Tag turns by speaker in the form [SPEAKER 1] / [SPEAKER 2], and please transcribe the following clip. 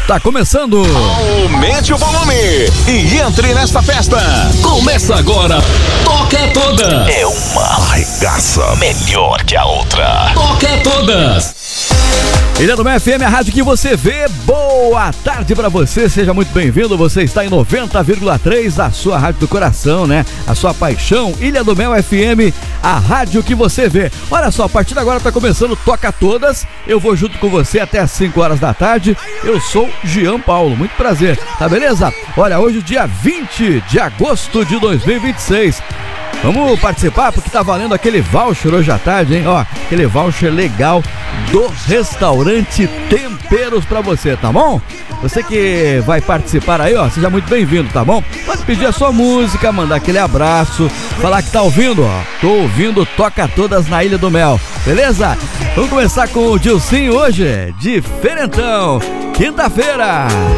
[SPEAKER 1] Tá começando.
[SPEAKER 2] Aumente o volume e entre nesta festa.
[SPEAKER 1] Começa agora. Toca Todas.
[SPEAKER 2] É uma arregaça melhor que a outra.
[SPEAKER 1] Toca Todas. Ilha do Mel FM, a rádio que você vê. Boa tarde pra você, seja muito bem-vindo. Você está em 90,3, a sua rádio do coração, né? A sua paixão, Ilha do Mel FM, a rádio que você vê. Olha só, a partir de agora tá começando Toca Todas. Eu vou junto com você até às 5 horas da tarde. Eu sou Jean Paulo, muito prazer, tá beleza? Olha, hoje dia 20 de agosto de 2026. Vamos participar porque tá valendo aquele voucher hoje à tarde, hein? Ó, aquele voucher legal do restaurante Temperos pra você, tá bom? Você que vai participar aí, ó, seja muito bem-vindo, tá bom? Pode pedir a sua música, mandar aquele abraço, falar que tá ouvindo, ó. Tô ouvindo Toca Todas na Ilha do Mel, beleza? Vamos começar com o Dilcinho hoje, diferentão, quinta-feira.